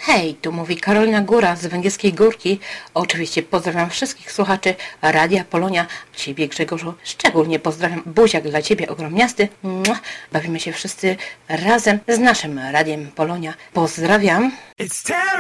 Hej, tu mówi Karolina Góra z Węgierskiej Górki. Oczywiście pozdrawiam wszystkich słuchaczy Radia Polonia. Ciebie, Grzegorzu, szczególnie pozdrawiam. Buziak dla Ciebie ogromniasty. Bawimy się wszyscy razem z naszym Radiem Polonia. Pozdrawiam.